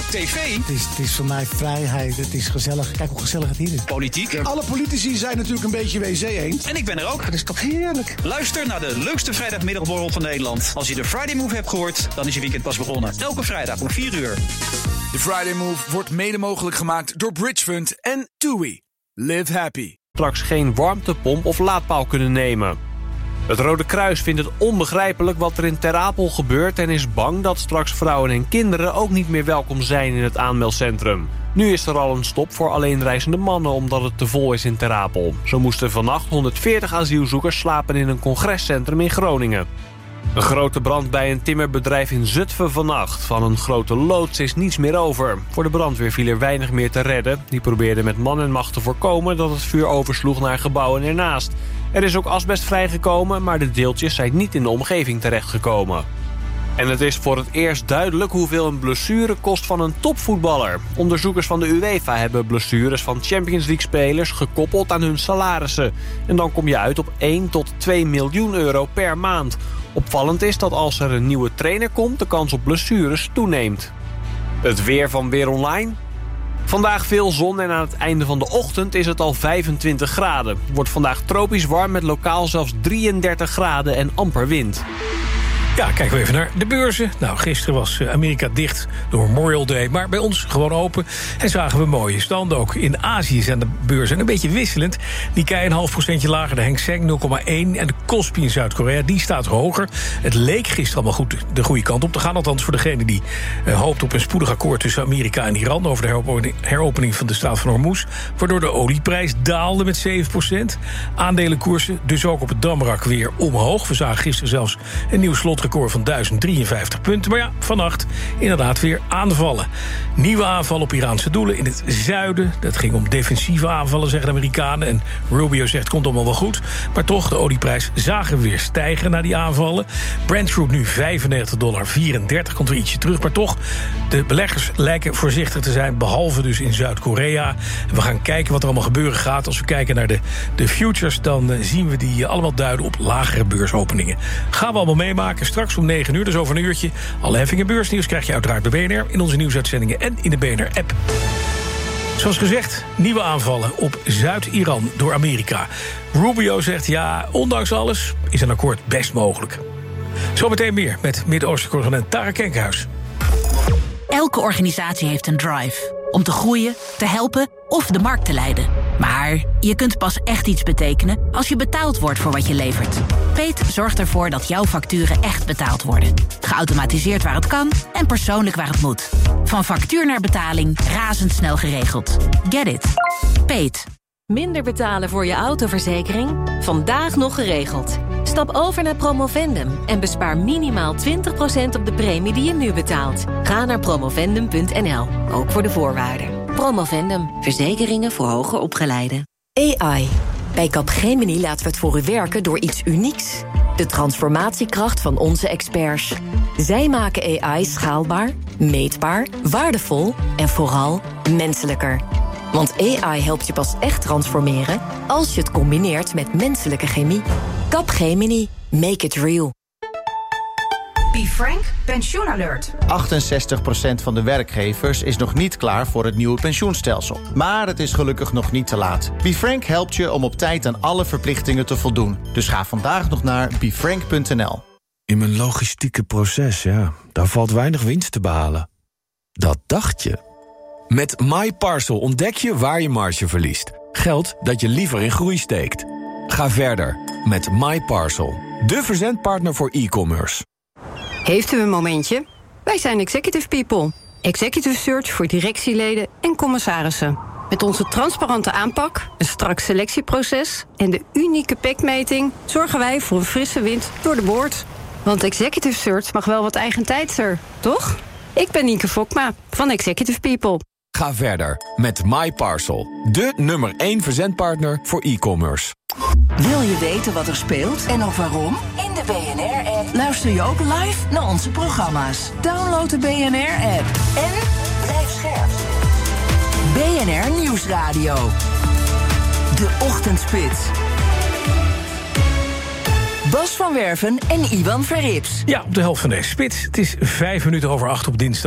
tv. Het is voor mij vrijheid, het is gezellig. Kijk hoe gezellig het hier is. Politiek. Alle politici zijn natuurlijk een beetje wc-eend. En ik ben er ook. Dat is toch heerlijk? Luister naar de leukste vrijdagmiddagborrel van Nederland. Als je de Friday Move hebt gehoord, dan is je weekend pas begonnen. Elke vrijdag om 4 uur. De Friday Move wordt mede mogelijk gemaakt door Bridgefund en TUI. Live happy. Straks geen warmtepomp of laadpaal kunnen nemen. Het Rode Kruis vindt het onbegrijpelijk wat er in Ter Apel gebeurt en is bang dat straks vrouwen en kinderen ook niet meer welkom zijn in het aanmeldcentrum. Nu is er al een stop voor alleenreizende mannen omdat het te vol is in Ter Apel. Zo moesten vannacht 140 asielzoekers slapen in een congrescentrum in Groningen. Een grote brand bij een timmerbedrijf in Zutphen vannacht. Van een grote loods is niets meer over. Voor de brandweer viel er weinig meer te redden. Die probeerde met man en macht te voorkomen dat het vuur oversloeg naar gebouwen ernaast. Er is ook asbest vrijgekomen, maar de deeltjes zijn niet in de omgeving terechtgekomen. En het is voor het eerst duidelijk hoeveel een blessure kost van een topvoetballer. Onderzoekers van de UEFA hebben blessures van Champions League-spelers gekoppeld aan hun salarissen. En dan kom je uit op 1 tot 2 miljoen euro per maand. Opvallend is dat als er een nieuwe trainer komt, de kans op blessures toeneemt. Het weer van Weer Online. Vandaag veel zon en aan het einde van de ochtend is het al 25 graden. Het wordt vandaag tropisch warm met lokaal zelfs 33 graden en amper wind. Ja, kijken we even naar de beurzen. Nou, gisteren was Amerika dicht door Memorial Day, maar bij ons gewoon open. En zagen we mooie standen ook. In Azië zijn de beurzen een beetje wisselend. Nikkei 0,5% lager, de Hang Seng 0,1%. En de Kospi in Zuid-Korea, die staat hoger. Het leek gisteren allemaal goed de goede kant op te gaan. Althans voor degene die hoopt op een spoedig akkoord tussen Amerika en Iran over de heropening van de Straat van Hormuz. Waardoor de olieprijs daalde met 7%. Aandelenkoersen dus ook op het Damrak weer omhoog. We zagen gisteren zelfs een nieuw slotrecord van 1053 punten. Maar ja, vannacht inderdaad weer aanvallen. Nieuwe aanvallen op Iraanse doelen in het zuiden. Dat ging om defensieve aanvallen, zeggen de Amerikanen. En Rubio zegt, komt allemaal wel goed. Maar toch, de olieprijs zagen we weer stijgen na die aanvallen. Brent crude nu $95,34, komt weer ietsje terug. Maar toch, de beleggers lijken voorzichtig te zijn, behalve dus in Zuid-Korea. En we gaan kijken wat er allemaal gebeuren gaat. Als we kijken naar de futures, dan zien we die allemaal duiden op lagere beursopeningen. Gaan we allemaal meemaken. Straks om 9 uur, dus over een uurtje. Alle heffing en beursnieuws krijg je uiteraard bij BNR... in onze nieuwsuitzendingen en in de BNR-app. Zoals gezegd, nieuwe aanvallen op Zuid-Iran door Amerika. Rubio zegt, ja, ondanks alles is een akkoord best mogelijk. Zometeen meer met Midden-Oosten-correspondent Tara Kenkhuis. Elke organisatie heeft een drive. Om te groeien, te helpen of de markt te leiden. Maar je kunt pas echt iets betekenen als je betaald wordt voor wat je levert. Peet zorgt ervoor dat jouw facturen echt betaald worden. Geautomatiseerd waar het kan en persoonlijk waar het moet. Van factuur naar betaling, razendsnel geregeld. Get it. Peet. Minder betalen voor je autoverzekering? Vandaag nog geregeld. Stap over naar Promovendum en bespaar minimaal 20% op de premie die je nu betaalt. Ga naar promovendum.nl, ook voor de voorwaarden. Promovendum, verzekeringen voor hoger opgeleiden. AI. Bij Capgemini laten we het voor u werken door iets unieks. De transformatiekracht van onze experts. Zij maken AI schaalbaar, meetbaar, waardevol en vooral menselijker. Want AI helpt je pas echt transformeren als je het combineert met menselijke chemie. Capgemini. Make it real. BeFrank pensioenalert. 68% van de werkgevers is nog niet klaar voor het nieuwe pensioenstelsel. Maar het is gelukkig nog niet te laat. BeFrank helpt je om op tijd aan alle verplichtingen te voldoen. Dus ga vandaag nog naar befrank.nl. In mijn logistieke proces, daar valt weinig winst te behalen. Dat dacht je. Met MyParcel ontdek je waar je marge verliest. Geld dat je liever in groei steekt. Ga verder met MyParcel, de verzendpartner voor e-commerce. Heeft u een momentje? Wij zijn Executive People. Executive Search voor directieleden en commissarissen. Met onze transparante aanpak, een strak selectieproces en de unieke PEC-meting zorgen wij voor een frisse wind door de boord. Want Executive Search mag wel wat eigentijdser, toch? Ik ben Nienke Fokma van Executive People. Ga verder met MyParcel, de nummer 1 verzendpartner voor e-commerce. Wil je weten wat er speelt en ook waarom? In de BNR-app luister je ook live naar onze programma's. Download de BNR-app en blijf scherp. BNR Nieuwsradio. De Ochtendspits. Bas van Werven en Iwan Verrips. Ja, op de helft van deze spits. Het is 7:05 op dinsdag.